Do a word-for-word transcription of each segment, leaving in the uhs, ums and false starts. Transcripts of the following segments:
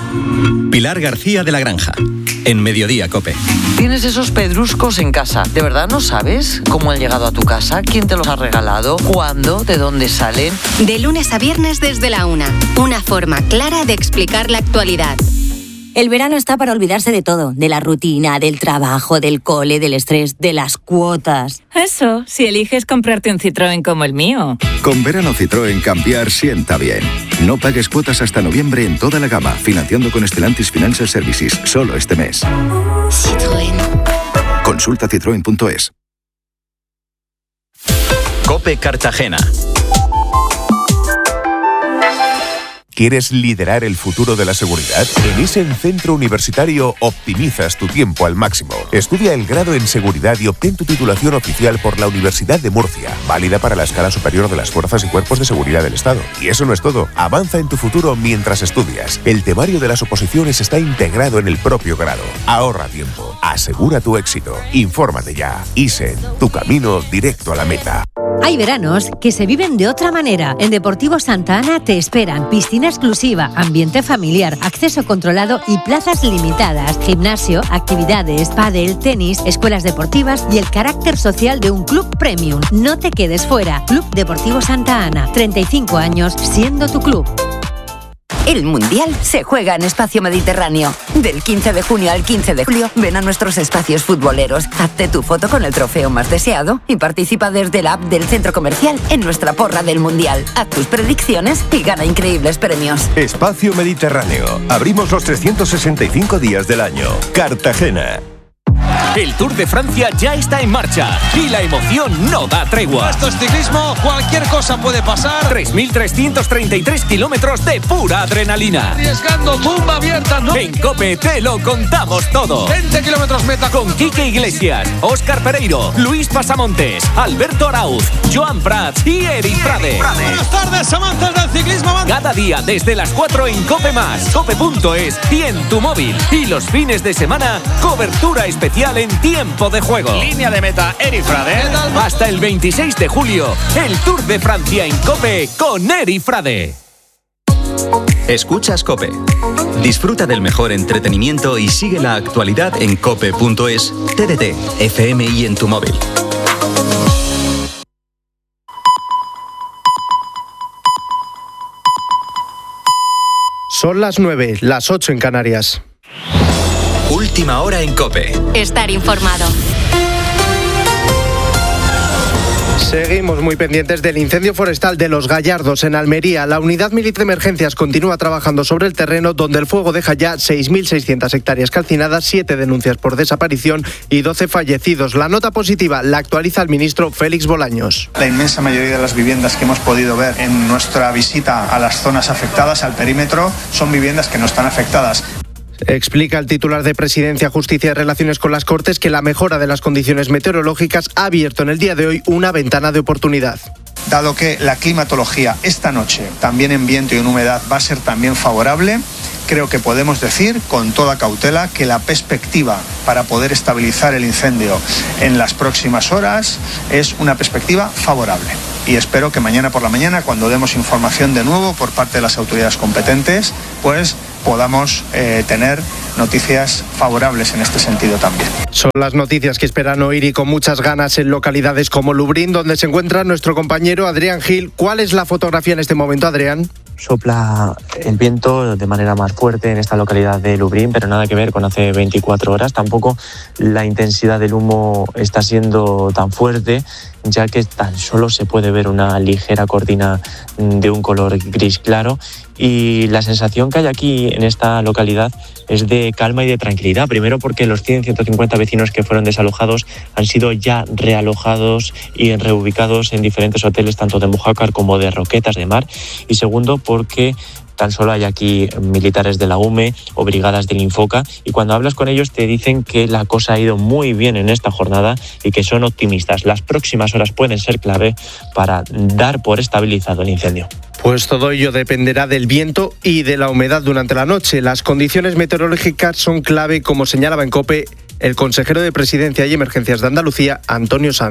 Pilar García de la Granja, en Mediodía COPE. Tienes esos pedruscos en casa. ¿De verdad no sabes cómo han llegado a tu casa? ¿Quién te los ha regalado? ¿Cuándo? ¿De dónde salen? De lunes a viernes desde la una. Una forma clara de explicar la actualidad. El verano está para olvidarse de todo, de la rutina, del trabajo, del cole, del estrés, de las cuotas. Eso, si eliges comprarte un Citroën como el mío. Con verano Citroën cambiar sienta bien. No pagues cuotas hasta noviembre en toda la gama, financiando con Stellantis Financial Services, solo este mes. Citroën. Consulta citroen punto es. COPE Cartagena. ¿Quieres liderar el futuro de la seguridad? En Isen Centro Universitario optimizas tu tiempo al máximo. Estudia el grado en seguridad y obtén tu titulación oficial por la Universidad de Murcia, válida para la escala superior de las fuerzas y cuerpos de seguridad del Estado. Y eso no es todo. Avanza en tu futuro mientras estudias. El temario de las oposiciones está integrado en el propio grado. Ahorra tiempo. Asegura tu éxito. Infórmate ya. Isen, tu camino directo a la meta. Hay veranos que se viven de otra manera. En Deportivo Santa Ana te esperan piscina exclusiva, ambiente familiar, acceso controlado y plazas limitadas. Gimnasio, actividades, pádel, tenis, escuelas deportivas y el carácter social de un club premium. No te quedes fuera. Club Deportivo Santa Ana. treinta y cinco años siendo tu club. El Mundial se juega en Espacio Mediterráneo. Del quince de junio al quince de julio, ven a nuestros espacios futboleros. Hazte tu foto con el trofeo más deseado y participa desde la app del centro comercial en nuestra porra del Mundial. Haz tus predicciones y gana increíbles premios. Espacio Mediterráneo. Abrimos los trescientos sesenta y cinco días del año. Cartagena. El Tour de Francia ya está en marcha y la emoción no da tregua. Esto es ciclismo, cualquier cosa puede pasar. tres mil trescientos treinta y tres kilómetros de pura adrenalina. Arriesgando, tumba abierta, ¿no? En COPE te lo contamos todo. veinte kilómetros meta. Con Quique Iglesias, Óscar Pereiro, Luis Pasamontes, Alberto Arauz, Joan Prats y Eri Frade. Buenas tardes, amantes del ciclismo. Cada día desde las cuatro en COPE más, cope punto es y en tu móvil. Y los fines de semana, cobertura especial en tiempo de juego. Línea de meta, Eri Frade. Hasta el veintiséis de julio, el Tour de Francia en COPE con Eri Frade. Escuchas COPE. Disfruta del mejor entretenimiento y sigue la actualidad en cope punto es, T D T, F M y en tu móvil. Son las nueve, las ocho en Canarias. Última hora en COPE. Estar informado. Seguimos muy pendientes del incendio forestal de Los Gallardos, en Almería. La Unidad Militar de Emergencias continúa trabajando sobre el terreno, donde el fuego deja ya seis mil seiscientas hectáreas calcinadas, siete denuncias por desaparición y doce fallecidos. La nota positiva la actualiza el ministro Félix Bolaños. La inmensa mayoría de las viviendas que hemos podido ver en nuestra visita a las zonas afectadas, al perímetro, son viviendas que no están afectadas. Explica el titular de Presidencia, Justicia y Relaciones con las Cortes que la mejora de las condiciones meteorológicas ha abierto en el día de hoy una ventana de oportunidad. Dado que la climatología esta noche, también en viento y en humedad, va a ser también favorable, creo que podemos decir con toda cautela que la perspectiva para poder estabilizar el incendio en las próximas horas es una perspectiva favorable. Y espero que mañana por la mañana, cuando demos información de nuevo por parte de las autoridades competentes, pues podamos eh, tener noticias favorables en este sentido también. Son las noticias que esperan oír y con muchas ganas en localidades como Lubrién, donde se encuentra nuestro compañero Adrián Gil. ¿Cuál es la fotografía en este momento, Adrián? Sopla el viento de manera más fuerte en esta localidad de Lubrién, pero nada que ver con hace veinticuatro horas. Tampoco la intensidad del humo está siendo tan fuerte, ya que tan solo se puede ver una ligera cortina de un color gris claro. Y la sensación que hay aquí en esta localidad es de calma y de tranquilidad. Primero porque los cien a ciento cincuenta vecinos que fueron desalojados han sido ya realojados y reubicados en diferentes hoteles, tanto de Mojácar como de Roquetas de Mar. Y segundo porque tan solo hay aquí militares de la U M E o brigadas del Infoca, y cuando hablas con ellos te dicen que la cosa ha ido muy bien en esta jornada y que son optimistas. Las próximas horas pueden ser clave para dar por estabilizado el incendio. Pues todo ello dependerá del viento y de la humedad durante la noche. Las condiciones meteorológicas son clave, como señalaba en COPE el consejero de Presidencia y Emergencias de Andalucía, Antonio Sanz.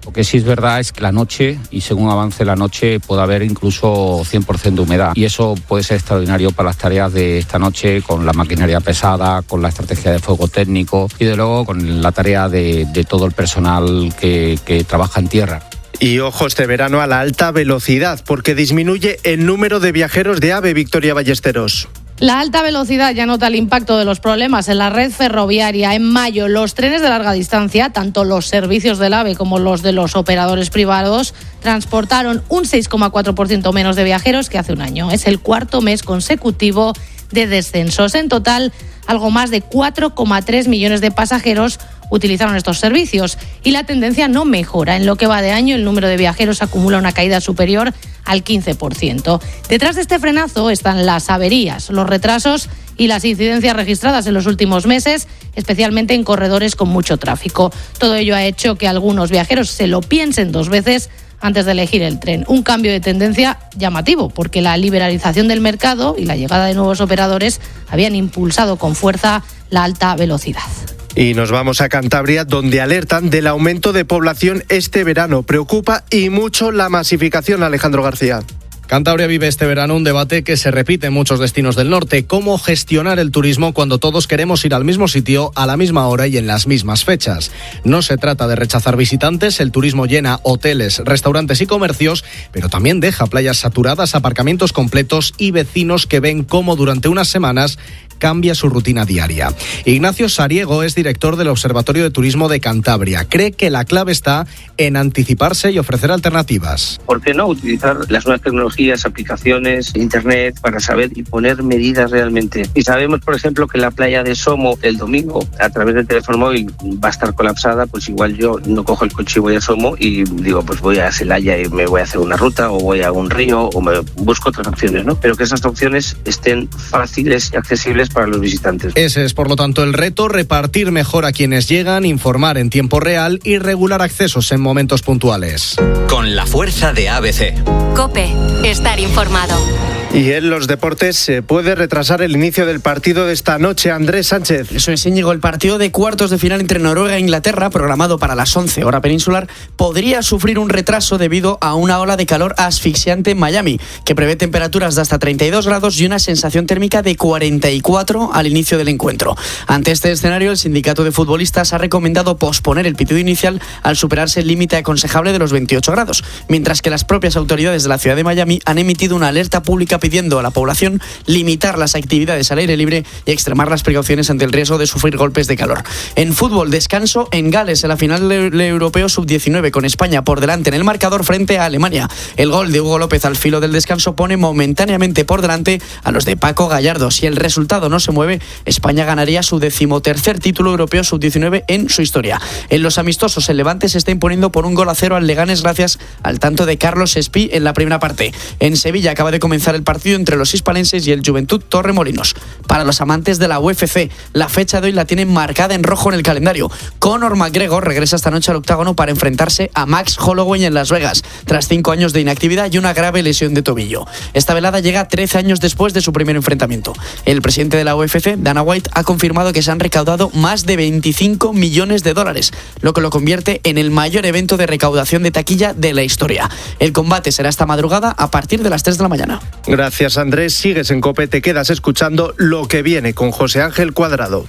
Lo que sí es verdad es que la noche, y según avance la noche, puede haber incluso cien por ciento de humedad. Y eso puede ser extraordinario para las tareas de esta noche, con la maquinaria pesada, con la estrategia de fuego técnico y, de luego, con la tarea de, de todo el personal que, que trabaja en tierra. Y ojo este verano a la alta velocidad, porque disminuye el número de viajeros de AVE. Victoria Ballesteros. La alta velocidad ya nota el impacto de los problemas en la red ferroviaria. En mayo, los trenes de larga distancia, tanto los servicios del AVE como los de los operadores privados, transportaron un seis coma cuatro por ciento menos de viajeros que hace un año. Es el cuarto mes consecutivo de descensos. En total, algo más de cuatro coma tres millones de pasajeros utilizaron estos servicios y la tendencia no mejora. En lo que va de año, el número de viajeros acumula una caída superior al quince por ciento. Detrás de este frenazo están las averías, los retrasos y las incidencias registradas en los últimos meses, especialmente en corredores con mucho tráfico. Todo ello ha hecho que algunos viajeros se lo piensen dos veces antes de elegir el tren. Un cambio de tendencia llamativo, porque la liberalización del mercado y la llegada de nuevos operadores habían impulsado con fuerza la alta velocidad. Y nos vamos a Cantabria, donde alertan del aumento de población este verano. Preocupa y mucho la masificación, Alejandro García. Cantabria vive este verano un debate que se repite en muchos destinos del norte. ¿Cómo gestionar el turismo cuando todos queremos ir al mismo sitio, a la misma hora y en las mismas fechas? No se trata de rechazar visitantes, el turismo llena hoteles, restaurantes y comercios, pero también deja playas saturadas, aparcamientos completos y vecinos que ven cómo durante unas semanas cambia su rutina diaria. Ignacio Sariego es director del Observatorio de Turismo de Cantabria. Cree que la clave está en anticiparse y ofrecer alternativas. ¿Por qué no utilizar las nuevas tecnologías, aplicaciones, internet, para saber y poner medidas realmente? Y sabemos, por ejemplo, que la playa de Somo el domingo, a través del teléfono móvil, va a estar colapsada, pues igual yo no cojo el coche y voy a Somo y digo, pues voy a Celaya y me voy a hacer una ruta, o voy a un río, o me busco otras opciones, ¿no? Pero que esas opciones estén fáciles y accesibles para los visitantes. Ese es, por lo tanto, el reto: repartir mejor a quienes llegan, informar en tiempo real y regular accesos en momentos puntuales. Con la fuerza de A B C. COPE, estar informado. Y en los deportes se puede retrasar el inicio del partido de esta noche. Andrés Sánchez. Eso es, Íñigo. El partido de cuartos de final entre Noruega e Inglaterra, programado para las once hora peninsular, podría sufrir un retraso debido a una ola de calor asfixiante en Miami, que prevé temperaturas de hasta treinta y dos grados y una sensación térmica de cuarenta y cuatro al inicio del encuentro. Ante este escenario, el sindicato de futbolistas ha recomendado posponer el pitido inicial al superarse el límite aconsejable de los veintiocho grados, mientras que las propias autoridades de la ciudad de Miami han emitido una alerta pública pidiendo a la población limitar las actividades al aire libre y extremar las precauciones ante el riesgo de sufrir golpes de calor. En fútbol, descanso en Gales en la final del europeo sub diecinueve, con España por delante en el marcador frente a Alemania. El gol de Hugo López al filo del descanso pone momentáneamente por delante a los de Paco Gallardo. Si el resultado no se mueve, España ganaría su decimotercer título europeo sub diecinueve en su historia. En los amistosos, el Levante se está imponiendo por un gol a cero al Leganés gracias al tanto de Carlos Espí en la primera parte. En Sevilla acaba de comenzar el partido entre los hispalenses y el Juventud Torremolinos. Para los amantes de la U F C, la fecha de hoy la tienen marcada en rojo en el calendario. Conor McGregor regresa esta noche al octágono para enfrentarse a Max Holloway en Las Vegas, tras cinco años de inactividad y una grave lesión de tobillo. Esta velada llega trece años después de su primer enfrentamiento. El presidente de la U F C, Dana White, ha confirmado que se han recaudado más de veinticinco millones de dólares, lo que lo convierte en el mayor evento de recaudación de taquilla de la historia. El combate será esta madrugada a partir de las tres de la mañana. Gracias, Andrés. Sigues en COPE, te quedas escuchando Lo que viene con José Ángel Cuadrado.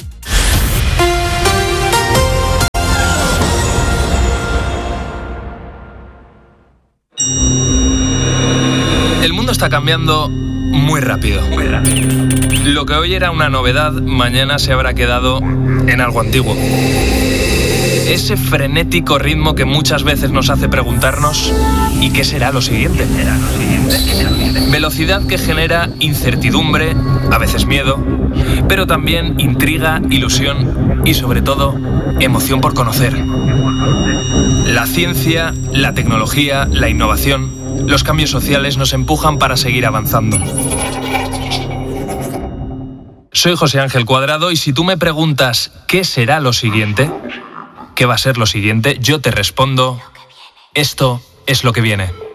El mundo está cambiando muy rápido. Muy rápido. Lo que hoy era una novedad, mañana se habrá quedado en algo antiguo. Ese frenético ritmo que muchas veces nos hace preguntarnos ¿y qué será lo siguiente? Velocidad que genera incertidumbre, a veces miedo, pero también intriga, ilusión y sobre todo emoción por conocer. La ciencia, la tecnología, la innovación, los cambios sociales nos empujan para seguir avanzando. Soy José Ángel Cuadrado y si tú me preguntas ¿qué será lo siguiente? ¿Qué va a ser lo siguiente? Yo te respondo, esto es lo que viene.